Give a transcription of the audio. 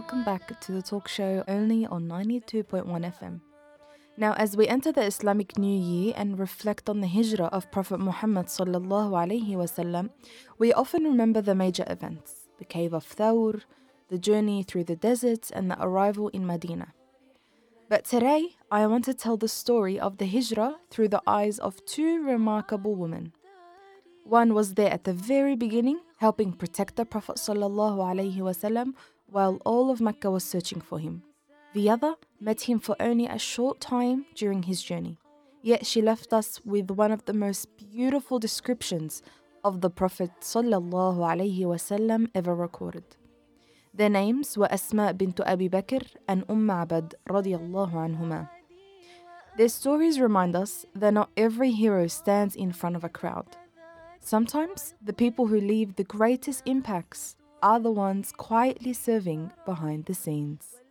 welcome back to the talk show only on 92.1 FM. Now, as we enter the Islamic New Year and reflect on the hijrah of Prophet Muhammad sallallahu alaihi wasallam, we often remember the major events, the cave of Thawr, the journey through the deserts, and the arrival in Medina. But today, I want to tell the story of the hijrah through the eyes of two remarkable women. One was there at the very beginning, helping protect the Prophet sallallahu alaihi wasallam while all of Mecca was searching for him. The other met him for only a short time during his journey. Yet she left us with one of the most beautiful descriptions of the Prophet sallallahu alaihi wasallam ever recorded. Their names were Asma bint Abi Bakr and Abad radiyallahu anhuma. Their stories remind us that not every hero stands in front of a crowd. Sometimes the people who leave the greatest impacts are the ones quietly serving behind the scenes.